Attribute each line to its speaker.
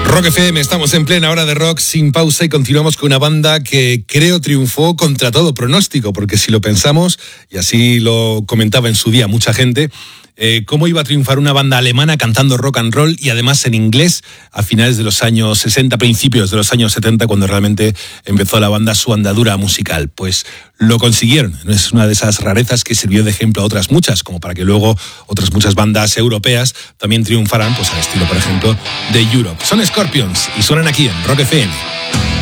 Speaker 1: Rock FM, estamos en plena hora de rock sin pausa y continuamos con una banda que creo triunfó contra todo pronóstico, porque si lo pensamos, y así lo comentaba en su día mucha gente, cómo iba a triunfar una banda alemana cantando rock and roll y además en inglés a finales de los años 60, principios de los años 70, cuando realmente empezó la banda su andadura musical. Pues lo consiguieron. Es una de esas rarezas que sirvió de ejemplo a otras muchas, como para que luego otras muchas bandas europeas también triunfaran, pues al estilo, por ejemplo, de Europe. Son Scorpions y suenan aquí en Rock FM.